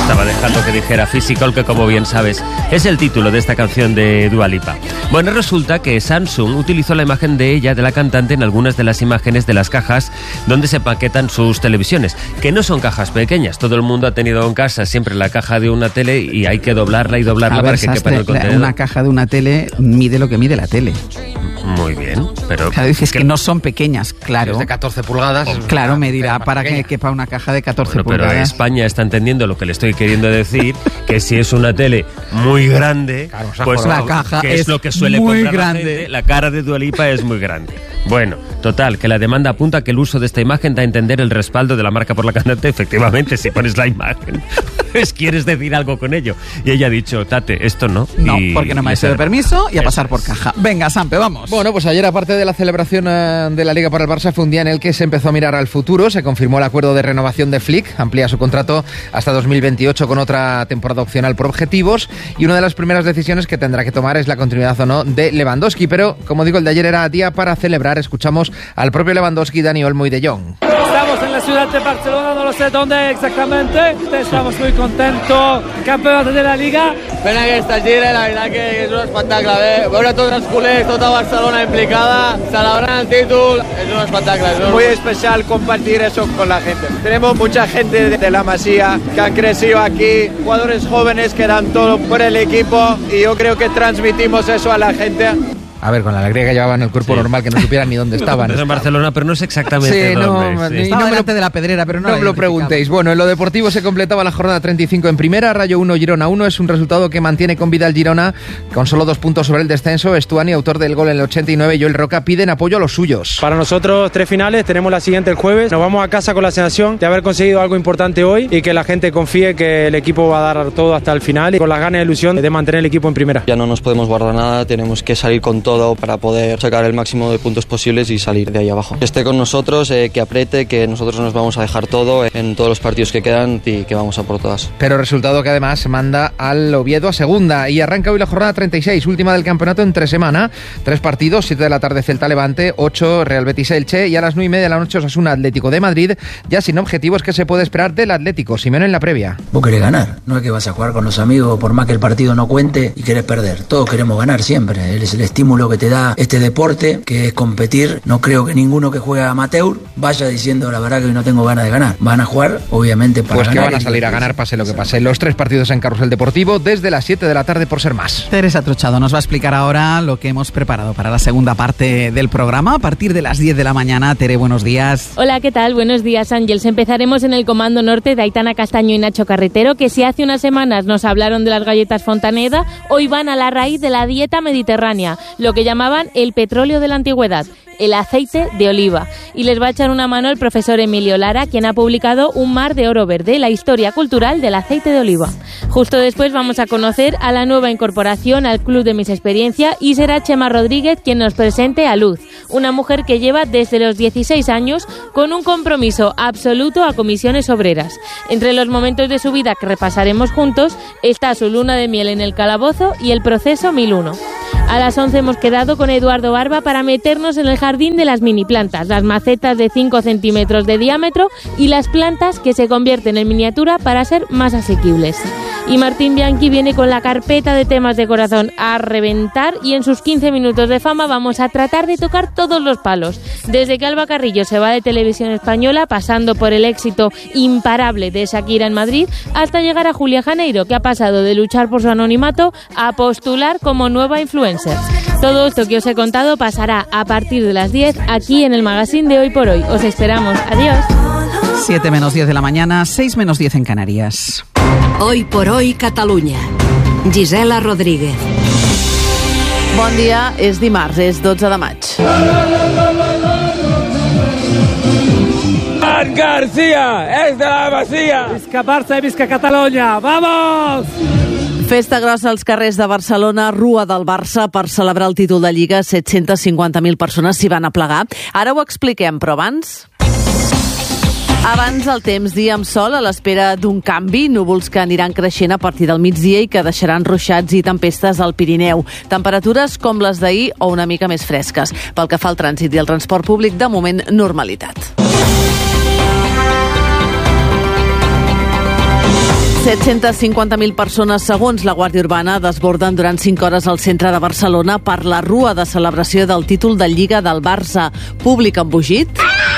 Estaba dejando que dijera Physical, que como bien sabes es el título de esta canción de Dua Lipa. Bueno, resulta que Samsung utilizó la imagen de ella, de la cantante, en algunas de las imágenes de las cajas donde se paquetan sus televisiones, que no son cajas pequeñas. Todo el mundo ha tenido en casa siempre la caja de una tele y hay que doblarla y doblarla para que quepa en el contenedor. Una caja de una tele mide lo que mide la tele. Muy bien, pero... Claro, dices que no son pequeñas, claro. Es de 14 pulgadas. Claro, medirá para que quepa una caja de 14 pulgadas. Pero España está entendiendo lo que le estoy queriendo decir, que si es una tele muy grande, claro, pues la caja que es lo que suele muy comprar grande. La gente, la cara de Dua Lipa es muy grande. Bueno, total, que la demanda apunta que el uso de esta imagen da a entender el respaldo de la marca por la cantante. Efectivamente, si pones la imagen, pues quieres decir algo con ello. Y ella ha dicho, Tate, esto no. No, porque no me ha sido permiso y a pasar por caja. Venga, Sampe, vamos. Bueno, pues ayer, aparte de la celebración de la Liga para el Barça, fue un día en el que se empezó a mirar al futuro. Se confirmó el acuerdo de renovación de Flick, amplía su contrato hasta 2028 con otra temporada opcional por objetivos, y una de las primeras decisiones que tendrá que tomar es la continuidad o no de Lewandowski. Pero, como digo, el de ayer era día para celebrar. Escuchamos al propio Lewandowski, Dani Olmo y De Jong. Estamos en la ciudad de Barcelona, no lo sé dónde exactamente. Estamos muy contentos, campeones de la Liga. Pena que esta gira, la verdad que és un espectacle. Veure tots els culers, tota Barcelona implicada, celebrant el títol, es un espectacle. Es muy especial compartir eso con la gente. Tenemos mucha gente de la Masía que han crecido aquí, jugadores jóvenes que dan todo por el equipo, y yo creo que transmitimos eso a la gente. A ver, con la alegría que llevaban el cuerpo normal, que no supieran ni dónde estaban. Es en Barcelona, pero no sé exactamente dónde. Estaba delante de la Pedrera, pero no me lo preguntéis. Bueno, en lo deportivo se completaba la jornada 35 en primera. Rayo 1, Girona 1. Es un resultado que mantiene con vida el Girona, con solo 2 puntos sobre el descenso. Estuani, autor del gol en el 89, y Joel Roca piden apoyo a los suyos. Para nosotros 3 finales, tenemos la siguiente el jueves. Nos vamos a casa con la sensación de haber conseguido algo importante hoy y que la gente confíe que el equipo va a dar todo hasta el final, y con las ganas y ilusión de mantener el equipo en primera. Ya no nos podemos guardar nada, tenemos que salir con todo para poder sacar el máximo de puntos posibles y salir de ahí abajo. Que esté con nosotros, que apriete, que nosotros nos vamos a dejar todo en todos los partidos que quedan y que vamos a por todas. Pero resultado que además manda al Oviedo a segunda, y arranca hoy la jornada 36, última del campeonato entre semana. 3 partidos, 7 de la tarde Celta Levante, 8 Real Betis Elche, y a las 9:30 de la noche Osasuna Atlético de Madrid, ya sin objetivos. Que se puede esperar del Atlético. Simeone en la previa. Vos querés ganar, no es que vas a jugar con los amigos por más que el partido no cuente y querés perder. Todos queremos ganar siempre, es el estímulo que te da este deporte, que es competir. No creo que ninguno que juega amateur vaya diciendo la verdad que hoy no tengo ganas de ganar. Van a jugar obviamente para ganar. Pues que van a salir a ganar pase lo que pase. Los 3 partidos en Carrusel Deportivo desde las 7 de la tarde por ser más. Teresa Trochado nos va a explicar ahora lo que hemos preparado para la segunda parte del programa a partir de las 10 de la mañana. Tere, buenos días. Hola, ¿qué tal? Buenos días, Ángels. Empezaremos en el Comando Norte de Aitana Castaño y Nacho Carretero, que si hace unas semanas nos hablaron de las galletas Fontaneda, hoy van a la raíz de la dieta mediterránea, lo que llamaban el petróleo de la antigüedad, el aceite de oliva. Y les va a echar una mano el profesor Emilio Lara, quien ha publicado Un mar de oro verde, la historia cultural del aceite de oliva. Justo después vamos a conocer a la nueva incorporación al Club de Miss Experiencia, y será Chema Rodríguez quien nos presente a Luz, una mujer que lleva desde los 16 años con un compromiso absoluto a comisiones obreras. Entre los momentos de su vida que repasaremos juntos está su luna de miel en el calabozo y el proceso 1001. A las 11 hemos quedado con Eduardo Barba para meternos en el jardín de las mini plantas, las macetas de 5 centímetros de diámetro y las plantas que se convierten en miniatura para ser más asequibles. Y Martín Bianchi viene con la carpeta de temas de corazón a reventar, y en sus 15 minutos de fama vamos a tratar de tocar todos los palos. Desde que Alba Carrillo se va de Televisión Española, pasando por el éxito imparable de Shakira en Madrid, hasta llegar a Julia Janeiro, que ha pasado de luchar por su anonimato a postular como nueva influencer. Todo esto que os he contado pasará a partir de las 10 aquí en el magazine de Hoy por Hoy. Os esperamos. Adiós. 7 menos 10 de la mañana, 6 menos 10 en Canarias. Hoy por Hoy Catalunya. Gisela Rodríguez. Bon dia, és dimarts, és 12 de maig. Marc García, és de la Masia. Visca Barça i visca Catalunya. ¡Vamos! Festa grossa als carrers de Barcelona, Rua del Barça, per celebrar el títol de Lliga. 750.000 persones s'hi van aplegar. Ara ho expliquem, però abans el temps, dia amb sol a l'espera d'un canvi, núvols que aniran creixent a partir del migdia i que deixaran ruixats i tempestes al Pirineu. Temperatures com les d'ahir o una mica més fresques. Pel que fa al trànsit i al transport públic, de moment, normalitat. 750.000 persones, segons la Guàrdia Urbana, desborden durant 5 hores al centre de Barcelona per la rua de celebració del títol de Lliga del Barça. Públic embogit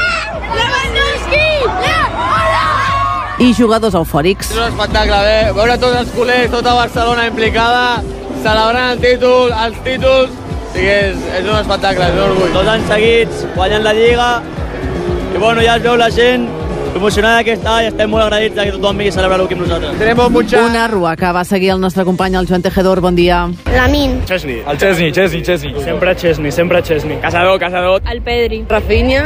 i jugadors eufòrics. És un espectacle, veure tots els culers, tota Barcelona implicada, celebrant el títol, els títols, és un espectacle, és un orgull. 2 anys seguits, guanyant la Lliga, i bueno, ja es veu la gent emocionada que està i estem molt agraïts que tothom vingui a celebrar-ho aquí amb nosaltres. Una rua que va seguir el nostre company, el Joan Tejedor. Bon dia. Lamin. Chesney. El Chesney. Sempre Chesney. Casador. El Pedri. Rafinha.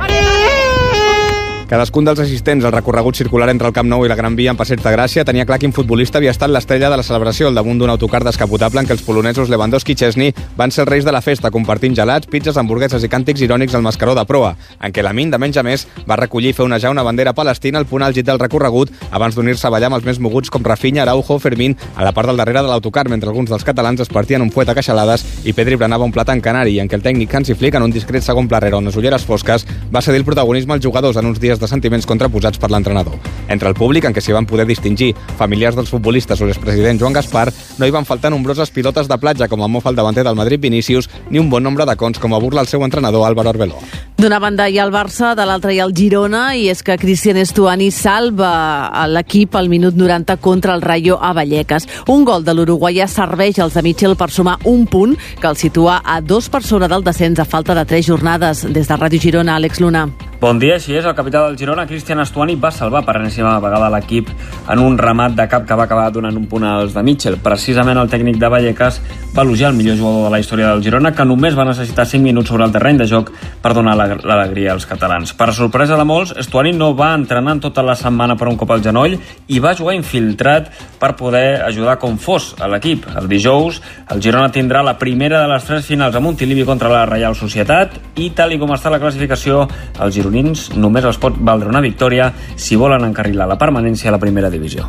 Cadascun dels assistents al recorregut circular entre el Camp Nou i la Gran Via en Passeig de Gràcia tenia clar quin futbolista havia estat l'estrella de la celebració al damunt d'un autocar descapotable en què els polonesos Lewandowski i Chesney van ser els reis de la festa, compartint gelats, pizzas, hamburgueses i càntics irònics al mascaró de proa, en què Lamin, de menys a més, va recollir i fer onejar una bandera palestina al punt àlgid del recorregut abans d'unir-se a ballar amb els més moguts com Rafinha, Araujo o Fermín a la part del darrere de l'autocar, mentre alguns dels catalans es partien un fuet a queixalades i Pedri brenava un plat en canari, en què el tècnic Hansi Flick, en un discret segon pla rere unes ulleres fosques, va cedir el protagonisme als jugadors en uns dies de sentiments contraposats per l'entrenador. Entre el públic, en què s'hi van poder distingir familiars dels futbolistes o l'expresident Joan Gaspar, no hi van faltar nombroses pilotes de platja com el mofa el davanter del Madrid Vinícius, ni un bon nombre de cons com a burla el seu entrenador Álvaro Arbeloa. D'una banda hi ha el Barça, de l'altra hi ha el Girona, i és que Cristian Estuani salva l'equip al minut 90 contra el Rayo a Vallecas. Un gol de l'uruguaià serveix als de Mitchell per sumar un punt que el situa a 2 per sobre del descens a falta de 3 jornades. Des de Ràdio Girona, Àlex Luna. Bon dia, així és. El capità del Girona, Cristian Estuani, va salvar per enèsima vegada l'equip en un remat de cap que va acabar donant un punt als de Mitchell. Precisament el tècnic de Vallecas va elogiar el millor jugador de la història del Girona, que només va necessitar 5 minuts sobre el terreny de joc per donar l'alegria als catalans. Per sorpresa de molts, Estuani no va entrenar en tota la setmana per un cop al genoll i va jugar infiltrat per poder ajudar com fos a l'equip. El dijous, el Girona tindrà la primera de les 3 finals a Montilivi contra la Reial Societat i, tal i com està la classificació, els gironins només els pot valdre una victòria si volen encarrilar la permanència a la primera divisió.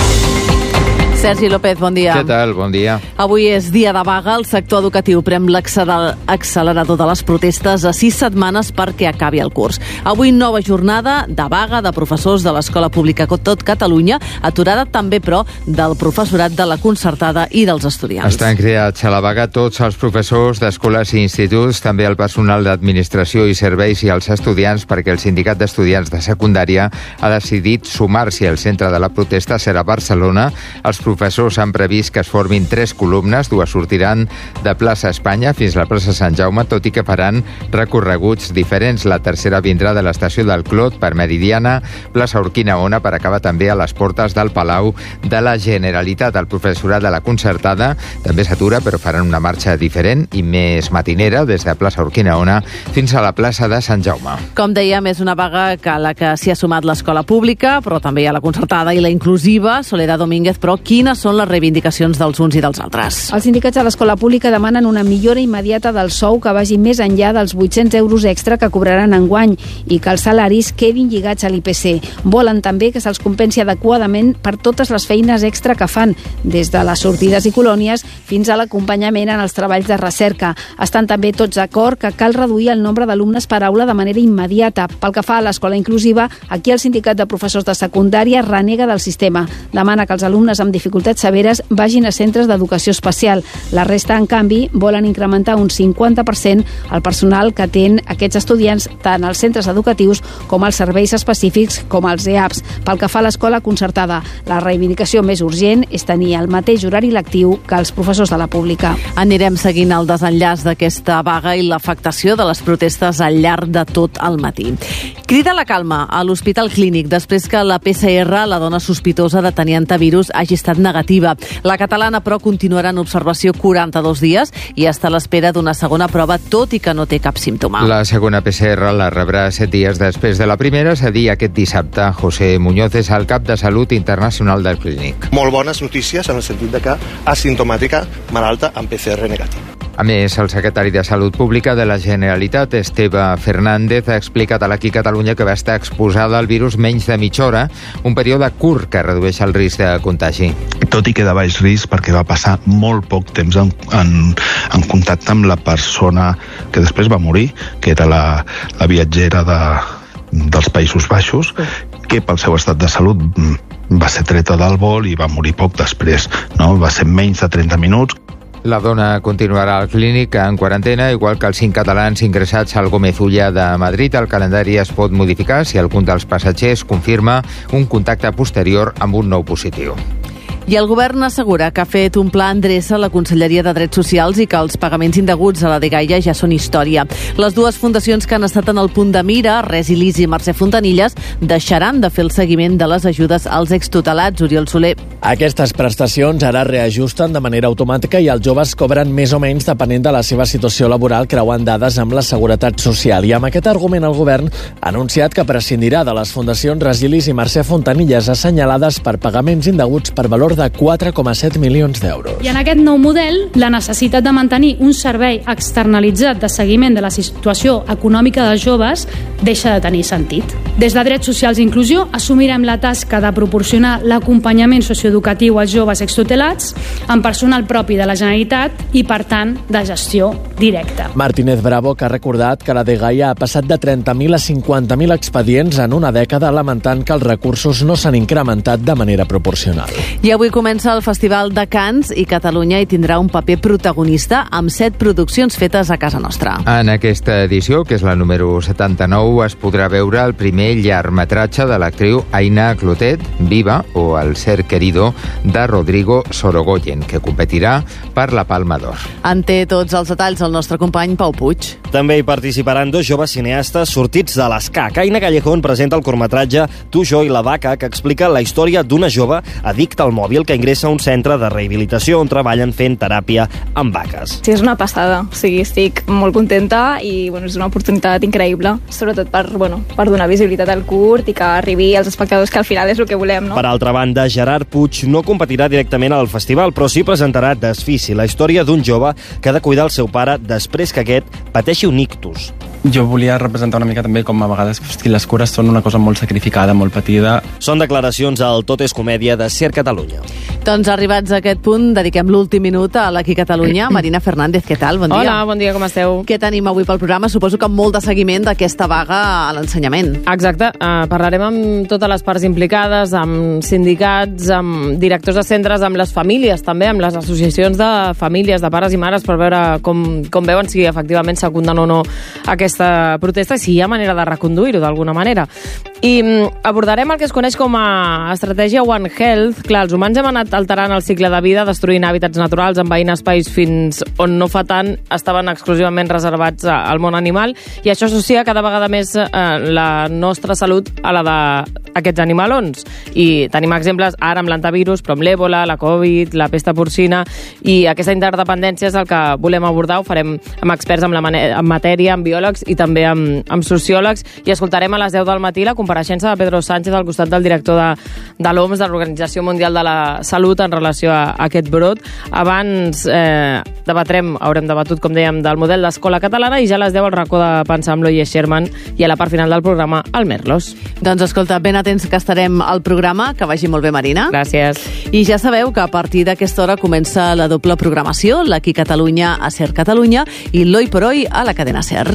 Sergi López, bon dia. Què tal? Bon dia. Avui és dia de vaga. El sector educatiu prem l'accelerador de les protestes a 6 setmanes perquè acabi el curs. Avui nova jornada de vaga de professors de l'Escola Pública tot Catalunya, aturada també, però, del professorat de la concertada i dels estudiants. Estan cridats a la vaga tots els professors d'escoles i instituts, també el personal d'administració i serveis i els estudiants, perquè el sindicat d'estudiants de secundària ha decidit sumar-s'hi. El centre de la protesta serà Barcelona. Els professors han previst que es formin 3 columnes, 2 sortiran de plaça Espanya fins a la plaça Sant Jaume, tot i que faran recorreguts diferents. La tercera vindrà de l'estació del Clot per Meridiana, plaça Urquinaona, per acabar també a les portes del Palau de la Generalitat. El professorat de la concertada també s'atura, però faran una marxa diferent i més matinera des de plaça Urquinaona fins a la plaça de Sant Jaume. Com dèiem, és una vaga a la que s'hi ha sumat l'escola pública, però també hi ha la concertada i la inclusiva. Soledad Domínguez, però quines són les reivindicacions dels uns i dels altres? Els sindicats de l'escola pública demanen una millora immediata del sou que vagi més enllà dels 800 euros extra que cobraran enguany i que els salaris quedin lligats a l'IPC. Volen també que se'ls compensi adequadament per totes les feines extra que fan, des de les sortides i colònies fins a l'acompanyament en els treballs de recerca. Estan també tots d'acord que cal reduir el nombre d'alumnes per aula de manera immediata. Pel que fa a l'escola inclusiva, aquí el sindicat de professors de secundària renega del sistema. Demana que els alumnes amb dificultats severes vagin a centres d'educació especial. La resta, en canvi, volen incrementar un 50% el personal que atén aquests estudiants tant als centres educatius com als serveis específics com als EAPs. Pel que fa a l'escola concertada, la reivindicació més urgent és tenir el mateix horari lectiu que els professors de la pública. Anirem seguint el desenllaç d'aquesta vaga i l'afectació de les protestes al llarg de tot el matí. Crida la calma a l'Hospital Clínic després que la PCR, la dona sospitosa de tenir antivirus, hagi estat negativa. La catalana, però, continuarà en observació 42 dies i està a l'espera d'una segona prova, tot i que no té cap símptoma. La segona PCR la rebrà 7 dies després de la primera, és a dir, aquest dissabte. José Muñoz és el cap de Salut Internacional del Clínic. Molt bones notícies en el sentit de que asimptomàtica, malalta amb PCR negatiu. A més, el secretari de Salut Pública de la Generalitat, Esteve Fernández, ha explicat a l'Aquí Catalunya que va estar exposada al virus menys de mitja hora, un període curt que redueix el risc de contagi. Tot i que de baix risc, perquè va passar molt poc temps en contacte amb la persona que després va morir, que era la viatgera dels Països Baixos, que pel seu estat de salut va ser treta del vol i va morir poc després, no? Va ser menys de 30 minuts. La dona continuarà al clínic en quarantena, igual que els 5 catalans ingressats al Gómez Ulla de Madrid. El calendari es pot modificar si algun dels passatgers confirma un contacte posterior amb un nou positiu. I el govern assegura que ha fet un pla endreça a la Conselleria de Drets Socials i que els pagaments indeguts a la dgaia ja són història. Les dues fundacions que han estat en el punt de mira, Resilis i Mercè Fontanilles, deixaran de fer el seguiment de les ajudes als extutelats. Oriol Soler. Aquestes prestacions ara reajusten de manera automàtica i els joves cobren més o menys depenent de la seva situació laboral, creuant dades amb la Seguretat Social. I amb aquest argument el govern ha anunciat que prescindirà de les fundacions Resilis i Mercè Fontanilles assenyalades per pagaments indeguts per valor de 4,7 milions d'euros. I en aquest nou model, la necessitat de mantenir un servei externalitzat de seguiment de la situació econòmica dels joves deixa de tenir sentit. Des de Drets Socials i Inclusió assumirem la tasca de proporcionar l'acompanyament socioeducatiu als joves extutelats amb personal propi de la Generalitat i, per tant, de gestió directa. Martínez Bravo, que ha recordat que la dgaia ha passat de 30.000 a 50.000 expedients en una dècada, lamentant que els recursos no s'han incrementat de manera proporcional. I avui comença el Festival de Cants i Catalunya hi tindrà un paper protagonista amb 7 produccions fetes a casa nostra. En aquesta edició, que és la número 79, es podrà veure el primer llargmetratge de l'actriu Aina Clotet, Viva, o El ser querido, de Rodrigo Sorogoyen, que competirà per la Palma d'Or. En té tots els detalls el nostre company Pau Puig. També hi participaran 2 joves cineastes sortits de l'ESCAC. Aina Callejón presenta el curtmetratge Tu, jo i la vaca, que explica la història d'una jove addicta al mòbil que ingressa a un centre de rehabilitació on treballen fent teràpia amb vaques. Sí, és una passada. O sigui, estic molt contenta i és una oportunitat increïble, sobretot per donar visibilitat al curt i que arribi als espectadors, que al final és el que volem, no? Per altra banda, Gerard Puig no competirà directament al festival, però sí presentarà Desfici, la història d'un jove que ha de cuidar el seu pare després que aquest pateixi un ictus. Jo volia representar una mica també com a vegades les cures són una cosa molt sacrificada, molt patida. Són declaracions al Tot és Comèdia de Ser Catalunya. Doncs arribats a aquest punt, dediquem l'últim minut a l'Aquí Catalunya. Marina Fernández, què tal? Bon dia. Hola, bon dia, com esteu? Què tenim avui pel programa? Suposo que amb molt de seguiment d'aquesta vaga a l'ensenyament. Exacte. Parlarem amb totes les parts implicades, amb sindicats, amb directors de centres, amb les famílies també, amb les associacions de famílies, de pares i mares, per veure com veuen si efectivament s'acunden o no aquesta protesta, si hi ha manera de reconduir-ho d'alguna manera. I abordarem el que es coneix com a estratègia One Health. Clar, els humans hem anat alterant el cicle de vida, destruint hàbitats naturals, envaint espais fins on no fa tant estaven exclusivament reservats al món animal, i això associa cada vegada més la nostra salut a la d'aquests animalons. I tenim exemples ara amb l'antivirus, però amb l'èbola, la Covid, la pesta porcina, i aquesta interdependència és el que volem abordar. Ho farem amb experts en matèria, amb biòlegs i també amb sociòlegs, i escoltarem a les 10 del matí la compareixença de Pedro Sánchez al costat del director de l'OMS, de l'Organització Mundial de la Salut, en relació a aquest brot. Abans haurem debatut, com dèiem, del model d'escola catalana, i ja a les 10 el racó de pensar amb l'Oye Sherman, i a la part final del programa el Merlos. Doncs escolta, ben atents que estarem al programa, que vagi molt bé, Marina. Gràcies. I ja sabeu que a partir d'aquesta hora comença la doble programació, l'Aquí Catalunya a Ser Catalunya i l'Hoy por Hoy a la cadena Ser.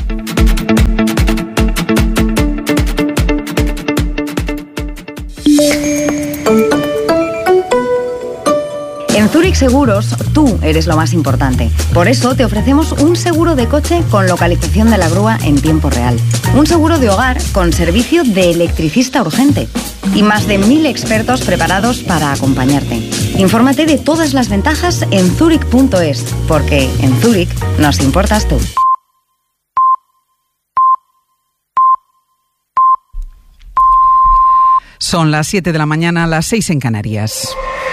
En Zurich Seguros, tú eres lo más importante. Por eso te ofrecemos un seguro de coche con localización de la grúa en tiempo real. Un seguro de hogar con servicio de electricista urgente. Y más de 1000 expertos preparados para acompañarte. Infórmate de todas las ventajas en zurich.es, porque en Zurich nos importas tú. Son las 7 de la mañana, las 6 en Canarias.